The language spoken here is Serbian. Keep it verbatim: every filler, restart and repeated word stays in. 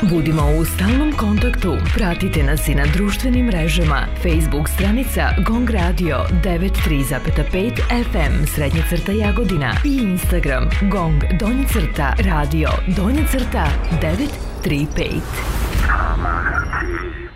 Budimo u stalnom kontaktu. Pratite nas i na društvenim mrežama. Facebook stranica Gong Radio devet tri pet F M srednja crta Jagodina i Instagram Gong donja crta radio donja crta devet tri pet.